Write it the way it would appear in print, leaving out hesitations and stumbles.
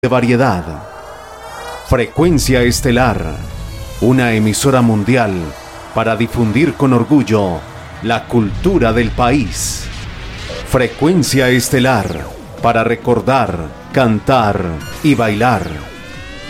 de variedad. Frecuencia Estelar, una emisora mundial para difundir con orgullo la cultura del país. Frecuencia Estelar, para recordar, cantar y bailar.